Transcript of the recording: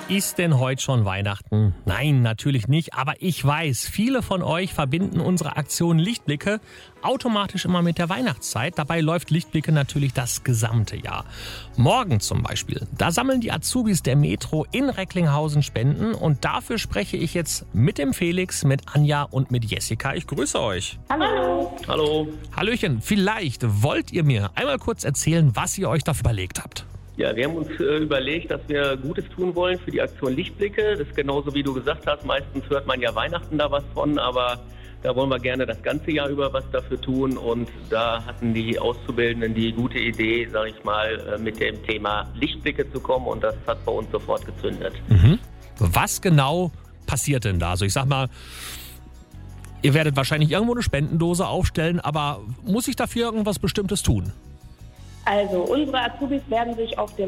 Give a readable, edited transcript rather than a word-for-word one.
Ist denn heute schon Weihnachten? Nein, natürlich nicht. Aber ich weiß, viele von euch verbinden unsere Aktion Lichtblicke automatisch immer mit der Weihnachtszeit. Dabei läuft Lichtblicke natürlich das gesamte Jahr. Morgen zum Beispiel, da sammeln die Azubis der Metro in Recklinghausen Spenden. Und dafür spreche ich jetzt mit dem Felix, mit Anja und mit Jessica. Ich grüße euch. Hallo. Hallo. Hallöchen, vielleicht wollt ihr mir einmal kurz erzählen, was ihr euch dafür überlegt habt. Ja, wir haben uns überlegt, dass wir Gutes tun wollen für die Aktion Lichtblicke. Das ist genauso wie du gesagt hast. Meistens hört man ja Weihnachten da was von, aber da wollen wir gerne das ganze Jahr über was dafür tun. Und da hatten die Auszubildenden die gute Idee, sage ich mal, mit dem Thema Lichtblicke zu kommen. Und das hat bei uns sofort gezündet. Mhm. Was genau passiert denn da? Also ich sag mal, ihr werdet wahrscheinlich irgendwo eine Spendendose aufstellen, aber muss ich dafür irgendwas Bestimmtes tun? Also unsere Azubis werden sich auf dem